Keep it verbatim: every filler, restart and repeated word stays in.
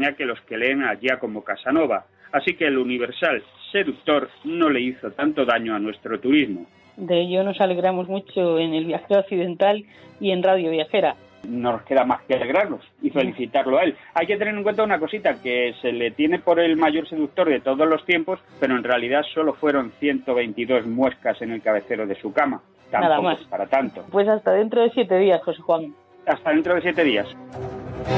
que los que leen a Giacomo Casanova, así que el universal seductor no le hizo tanto daño a nuestro turismo. De ello nos alegramos mucho en El Viajero Occidental y en Radio Viajera. No nos queda más que alegrarnos y felicitarlo a él. Hay que tener en cuenta una cosita, que se le tiene por el mayor seductor de todos los tiempos, pero en realidad solo fueron ciento veintidós muescas en el cabecero de su cama. Tampoco Nada más. Es para tanto. Pues hasta dentro de siete días, José Juan. Hasta dentro de siete días.